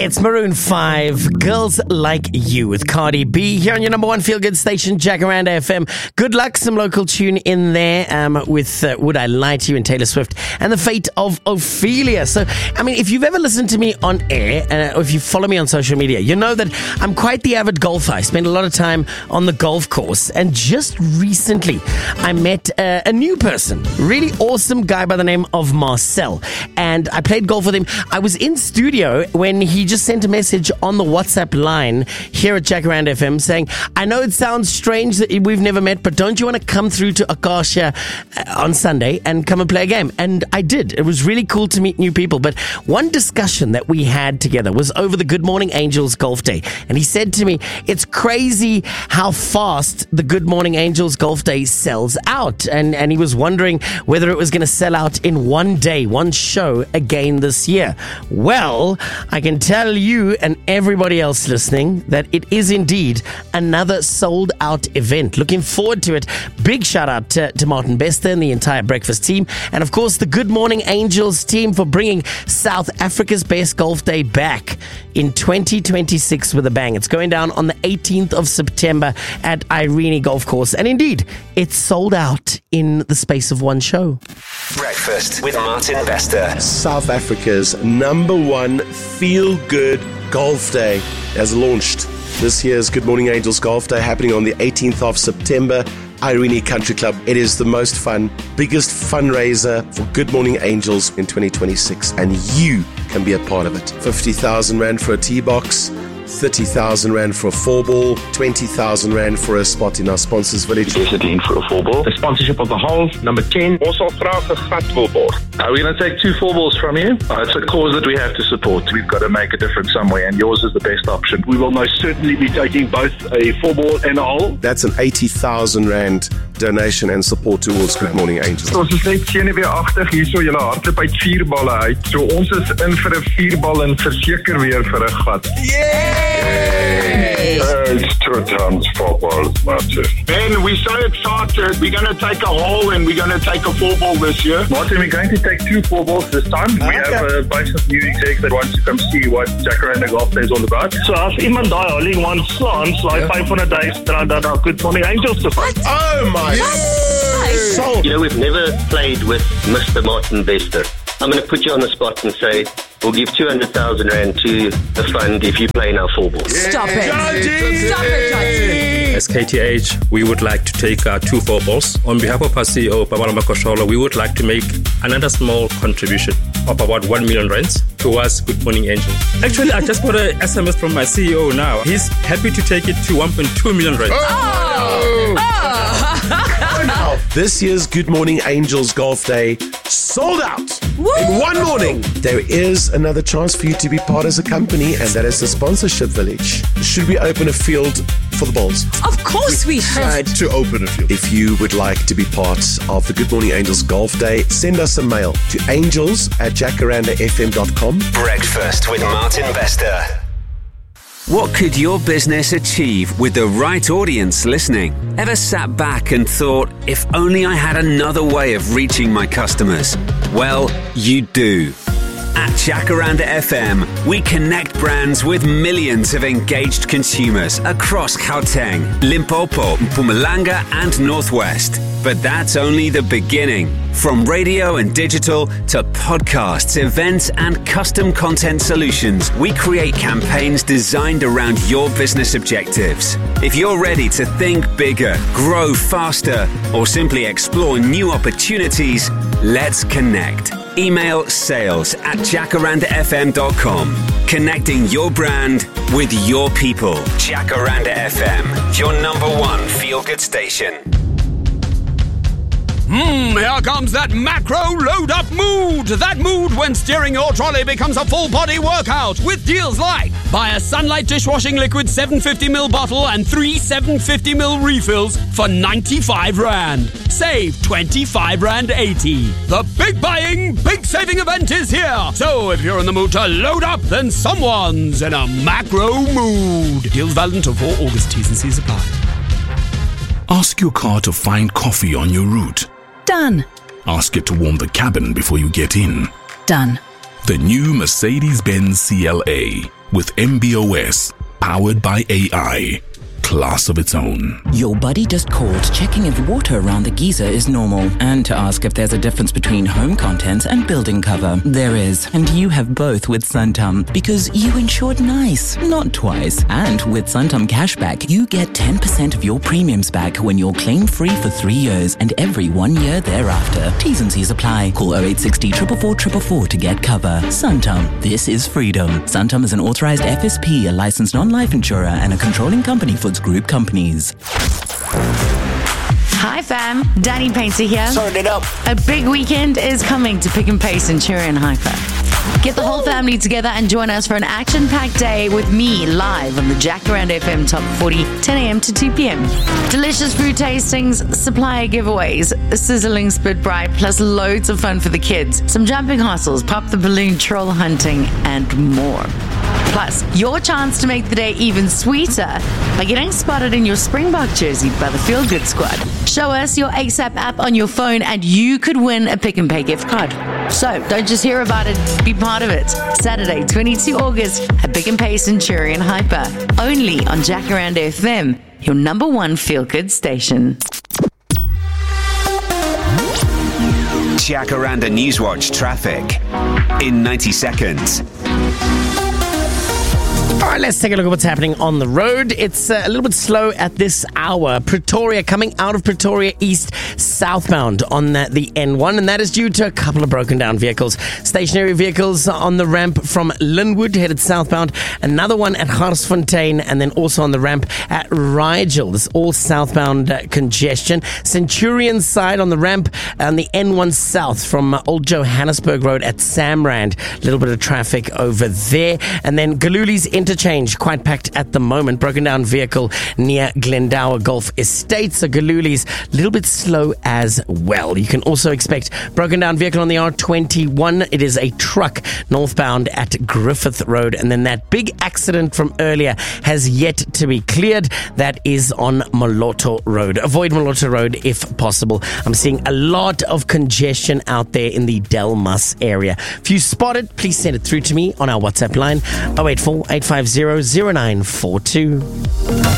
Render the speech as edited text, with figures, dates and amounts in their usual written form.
It's Maroon 5, Girls Like You with Cardi B here on your number one feel-good station, Jacaranda FM. Good luck, some local tune in there with Would I Lie to You and Taylor Swift and The Fate of Ophelia. So, I mean, if you've ever listened to me on air or if you follow me on social media, you know that I'm quite the avid golfer. I spend a lot of time on the golf course, and just recently I met a new person, really awesome guy by the name of Marcel, and I played golf with him. I was in studio when he just sent a message on the WhatsApp line here at Jacaranda FM saying, I know it sounds strange that we've never met, but don't you want to come through to Acacia on Sunday and come and play a game? And I did. It was really cool to meet new people. But one discussion that we had together was over the Good Morning Angels Golf Day. And he said to me, it's crazy how fast the Good Morning Angels Golf Day sells out. And he was wondering whether it was going to sell out in one day, one show again this year. Well, I can tell you and everybody else listening that it is indeed another sold out event. Looking forward to it. Big shout out to Martin Bester and the entire breakfast team, and of course the Good Morning Angels team for bringing South Africa's best golf day back in 2026 with a bang. It's going down on the 18th of September at Irene Golf Course, and indeed it's sold out in the space of one show. Breakfast with Martin Bester. South Africa's number one feel-good golf day has launched. This year's Good Morning Angels Golf Day happening on the 18th of September, Irene Country Club. It is the most fun, biggest fundraiser for Good Morning Angels in 2026, and you can be a part of it. 50,000 Rand for a tee box, 30,000 Rand for a 4-ball, 20,000 Rand for a spot in our sponsors village. Definitely in for a 4-ball. The sponsorship of the hole, number 10. Ons sal graag 'n gat wil word. We're going to take 2 4-balls from you. It's a cause that we have to support. We've got to make a difference somewhere, and yours is the best option. We will most certainly be taking both a 4-ball and a hole. That's an 80,000 Rand donation and support towards Good Morning Angels. Ons is net senuweeagtig hierso, julle hardloop uit 4 balle uit. So ons is in vir 'n 4-bal en verseker weer vir 'n gat. It's 2 times 4 balls, Martin. Ben, we're so excited. We're going to take a hole and we're going to take a 4-ball this year. Martin, we're going to take 2 4-balls this time. We have a bunch of new execs that want to come see what Jacaranda Golf Day is all about. So as iemand daai holing one slants like 500,000 rand aan our Good Morning Angels to fight. Oh my soul. You know, we've never played with Mr. Martin Bester. I'm going to put you on the spot and say, we'll give 200,000 Rand to the fund if you play in our 4-balls. Stop it. Stop it, Judge. As KTH, we would like to take 2 4-balls. On behalf of our CEO, Babala Makoshola, we would like to make another small contribution of about 1 million rands towards Good Morning Angels. Actually, I just got an SMS from my CEO now. He's happy to take it to 1.2 million rands. This year's Good Morning Angels Golf Day sold out in one morning. There is another chance for you to be part as a company, and that is the sponsorship village. Should we open a field for the balls? Of course we should. To open a field. If you would like to be part of the Good Morning Angels Golf Day, send us a mail to angels@jacarandafm.com. Breakfast with Martin Bester. What could your business achieve with the right audience listening? Ever sat back and thought, if only I had another way of reaching my customers? Well, you do. At Jacaranda FM, we connect brands with millions of engaged consumers across Gauteng, Limpopo, Mpumalanga and Northwest. But that's only the beginning. From radio and digital to podcasts, events and custom content solutions, we create campaigns designed around your business objectives. If you're ready to think bigger, grow faster, or simply explore new opportunities, let's connect. Email sales@jacarandafm.com. Connecting your brand with your people. Jacaranda FM, your number one feel-good station. Here comes that macro load-up mood. That mood when steering your trolley becomes a full-body workout with deals like buy a Sunlight dishwashing liquid 750ml bottle and 3 750ml refills for 95 Rand. Save 25 Rand 80. The big buying, big saving event is here. So if you're in the mood to load up, then someone's in a macro mood. Deals valid until 4 August. T's and C's apply. Ask your car to find coffee on your route. Done. Ask it to warm the cabin before you get in. Done. The new Mercedes-Benz CLA with MBOS, powered by AI. Class of its own. Your buddy just called checking if water around the geyser is normal and to ask if there's a difference between home contents and building cover. There is, and you have both with Santam because you insured nice, not twice. And with Santam Cashback, you get 10% of your premiums back when you're claim-free for 3 years and every 1 year thereafter. T's and C's apply. Call 0860 444 444 to get cover. Santam, this is freedom. Santam is an authorized FSP, a licensed non-life insurer, and a controlling company for group companies. Hi fam, Danny Painter here. Sorting it up. A big weekend is coming to Pick and Pay Centurion Hyper. Get the whole family together and join us for an action-packed day with me live on the Jacaranda FM Top 40, 10 a.m. to 2 p.m. Delicious food tastings, supplier giveaways, a sizzling spit bright, plus loads of fun for the kids. Some jumping hustles, pop the balloon, troll hunting, and more. Plus, your chance to make the day even sweeter by getting spotted in your Springbok jersey by the Feel Good Squad. Show us your ASAP app on your phone and you could win a Pick and Pay gift card. So, don't just hear about it, be part of it. Saturday, 22 August at Pick and Pay Centurion Hyper. Only on Jacaranda FM, your number one feel-good station. Jacaranda Newswatch traffic in 90 seconds. All right, let's take a look at what's happening on the road. It's a little bit slow at this hour. Pretoria, coming out of Pretoria East, southbound on the N1, and that is due to a couple of broken down vehicles. Stationary vehicles on the ramp from Linwood, headed southbound. Another one at Garsfontein, and then also on the ramp at Rigel. This all southbound congestion. Centurion side on the ramp on the N1 south from Old Johannesburg Road at Samrand. A little bit of traffic over there. And then Galuli's interchange, quite packed at the moment. Broken down vehicle near Glendower Golf Estate. So Galuli's a little bit slow as well. You can also expect broken down vehicle on the R21. It is a truck northbound at Griffith Road. And then that big accident from earlier has yet to be cleared. That is on Moloto Road. Avoid Moloto Road if possible. I'm seeing a lot of congestion out there in the Delmas area. If you spot it, please send it through to me on our WhatsApp line 084 850 0942.